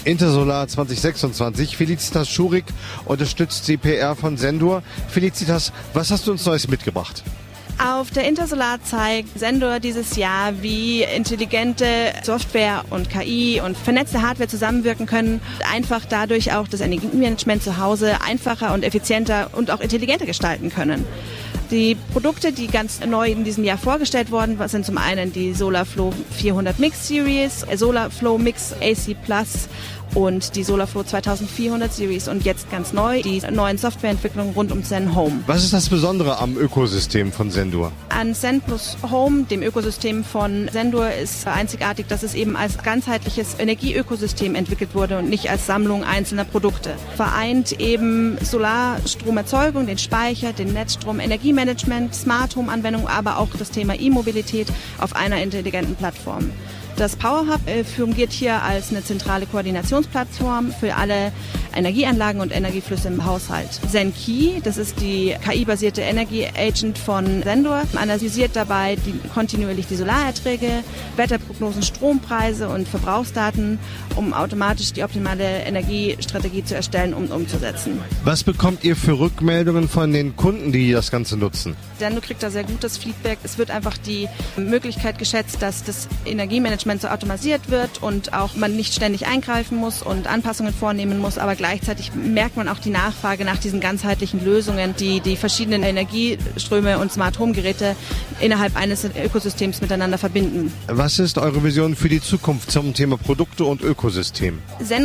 Intersolar 2026. Felicitas Schurig unterstützt die PR von Sendur. Felicitas, was hast du uns Neues mitgebracht? Auf der Intersolar zeigt Sendur dieses Jahr, wie intelligente Software und KI und vernetzte Hardware zusammenwirken können. Einfach dadurch auch das Energiemanagement zu Hause einfacher und effizienter und auch intelligenter gestalten können. Die Produkte, die ganz neu in diesem Jahr vorgestellt wurden, sind zum einen die SolarFlow 400 Mix Series, SolarFlow Mix AC Plus und die SolarFlow 2400 Series und jetzt ganz neu die neuen Softwareentwicklungen rund um Zen Home. Was ist das Besondere am Ökosystem von Sendur? An Zen plus Home, dem Ökosystem von Sendur, ist einzigartig, dass es eben als ganzheitliches Energieökosystem entwickelt wurde und nicht als Sammlung einzelner Produkte. Vereint eben Solarstromerzeugung, den Speicher, den Netzstrom, Energiemanagement, Smart Home Anwendung, aber auch das Thema E-Mobilität auf einer intelligenten Plattform. Das PowerHub fungiert hier als eine zentrale Koordinationsplattform für alle Energieanlagen und Energieflüsse im Haushalt. ZenKey, das ist die KI-basierte Energy Agent von Sendur, analysiert dabei kontinuierlich die Solarerträge, Wetterprognosen, Strompreise und Verbrauchsdaten, um automatisch die optimale Energiestrategie zu erstellen und umzusetzen. Was bekommt ihr für Rückmeldungen von den Kunden, die das Ganze nutzen? Sendur kriegt da sehr gutes Feedback. Es wird einfach die Möglichkeit geschätzt, dass das Energiemanagement so automatisiert wird und auch man nicht ständig eingreifen muss und Anpassungen vornehmen muss, aber gleichzeitig merkt man auch die Nachfrage nach diesen ganzheitlichen Lösungen, die die verschiedenen Energieströme und Smart Home Geräte innerhalb eines Ökosystems miteinander verbinden. Was ist eure Vision für die Zukunft zum Thema Produkte und Ökosystem?